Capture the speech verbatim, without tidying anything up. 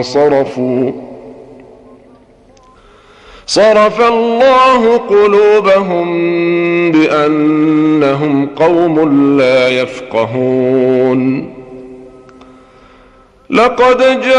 صرفوا صرف الله قلوبهم بأنهم قوم لا يفقهون. لقد جاء